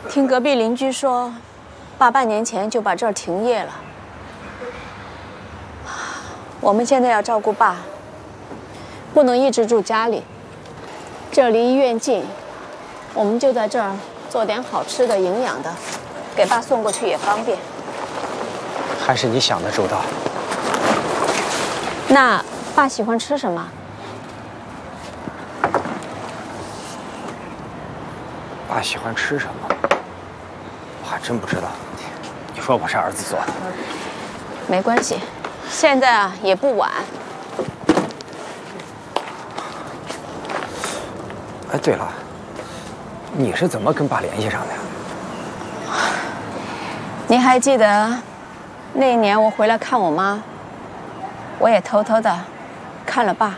听隔壁邻居说，爸半年前就把这儿停业了。我们现在要照顾爸，不能一直住家里。这离医院近，我们就在这儿做点好吃的、营养的，给爸送过去也方便。 还是你想的周到。 那爸喜欢吃什么？ 爸喜欢吃什么？我还真不知道。你说我是儿子做的。 没关系，现在啊也不晚。 哎，对了，你是怎么跟爸联系上的呀？ 你还记得那一年我回来看我妈，我也偷偷的看了爸。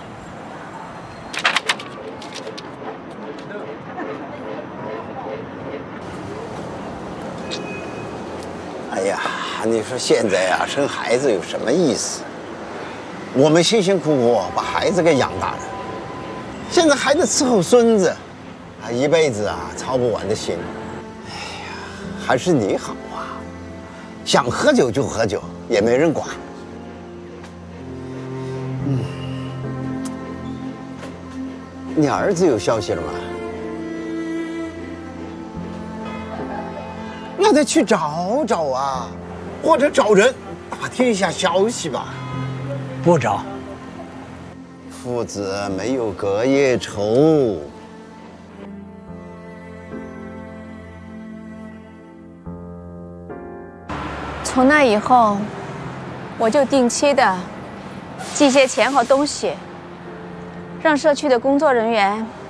哎呀，你说现在呀，生孩子有什么意思？我们辛辛苦苦把孩子给养大了，现在还得伺候孙子，一辈子啊操不完的心。哎呀，还是你好啊，想喝酒就喝酒，也没人管。你儿子有消息了吗？那得去找找啊，或者找人打听一下消息吧。 不找。 父子没有隔夜仇。 从那以后，我就定期的寄些钱和东西，让社区的工作人员